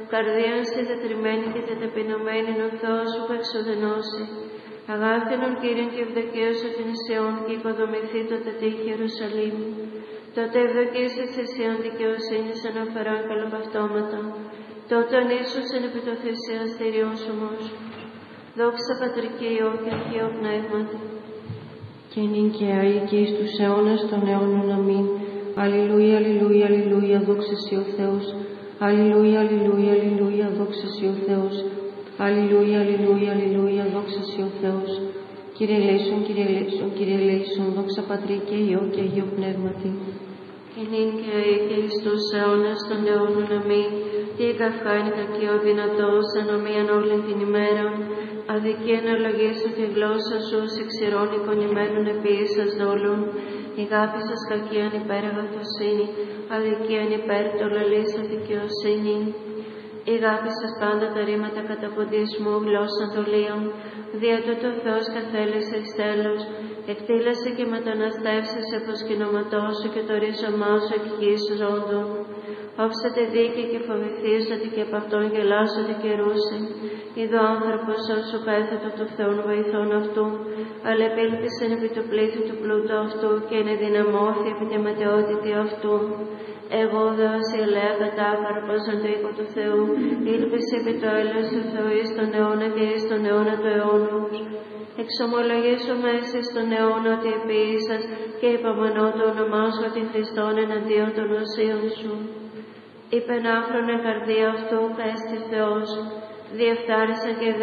καρδίαν στη τετριμένη και τεταπεινωμένη ο Θεός σου που εξοδενώσει. Αγάπηνον Κύριον και ευδοκίωσε την Ισιών και οικοδομηθεί το τετύχη Ιερουσαλήμ. Τότε ευδοκίσεις εσύ αν δικαιοσύνης αναφοράν καλοπαυτώματα. Τότε ονίσουσεν επί το θυσιαστήριον σου μόσου. Δόξα Πατρί και Υιό και Αγίο Πνεύματι. Και νυν και αεί και εις τους αιώνας των αιώνων. Αμήν. Αλληλούια, αλληλούια, αλληλούια, δόξα σοι ο Θεός. Αλληλούια, αλληλούια, αλληλούια, δόξα σοι ο Θεός. Αλληλούια, αλληλούια, αλληλούια, δόξα σοι ο Θεός. Κύριε ελέησον, Κύριε ελέησον, Κύριε ελέησον, δόξα Πατρί και Υιό και Αγίο Πνεύματι. Και νυν και αεί και εις τους αιώνας των αιώνων. Αμήν. Τι καυχά είναι κακή ο δυνατός, ανομίαν όλη την ημέρα. Αδικία να λογίσου τη γλώσσα σου, σε ξηρών εικονημένων επίησας δόλων. Η γάπη σας κακίαν υπέρ αγαθοσύνη, αδικίαν υπέρ το λαλήσου δικαιοσύνη. Η γάπη σας πάντα τα ρήματα καταποντισμού, γλώσσα δολίων. Δια τούτο ο Θεός καθέλεσε εις τέλος, εκτήλασε και μεταναστεύσασε προσκυνωματός σου και το ρίζωμά σου εκ γης ζώντων. Όψατε δίκη και φοβηθήσατε και από αυτόν γελάσατε και ρούσε. Είδω άνθρωπος όσου πέθατο του Θεού βοηθών αυτού, αλλά επήλπισεν επί του πλήθου του πλούτου αυτού και ενεδυναμώθη επί τη ματαιότητη αυτού. Εγώ δε όσοι ελέα κατάκαρπος εν το οίκο του Θεού, ήλπισε επί το έλεος του Θεού εις τον αιώνα και εις τον αιώνα του αιώνους. Εξομολογήσουμε εις τον αιώνα ότι επίησας και υπομονώ το όνομά σου ότι Χριστόν εναντίον των οσίων σου. Υπενάφρονε καρδία αυτού, πέστη Θεός, διεφθάρισαν και